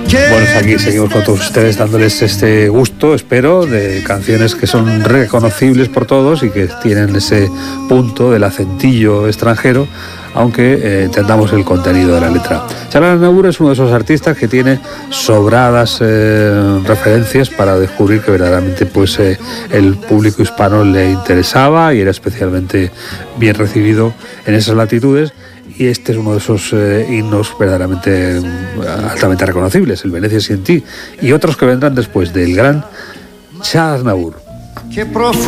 Bueno, aquí seguimos con todos ustedes dándoles este gusto, espero, de canciones que son reconocibles por todos y que tienen ese punto del acentillo extranjero, aunque entendamos el contenido de la letra. Charles Aznavour es uno de esos artistas que tiene sobradas referencias para descubrir que verdaderamente pues el público hispano le interesaba y era especialmente bien recibido en esas latitudes. Y este es uno de esos himnos verdaderamente altamente reconocibles, el Venecia sin ti, y otros que vendrán después del gran Charles Aznavour.